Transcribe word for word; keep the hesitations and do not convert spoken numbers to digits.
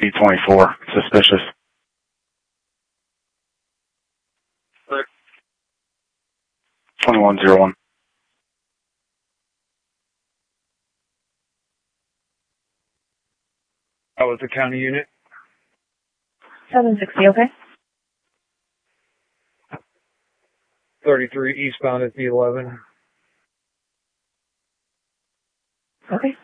B twenty-four, suspicious. twenty-one oh one. That was the county unit. seven sixty, okay? thirty-three eastbound at the eleven. Okay.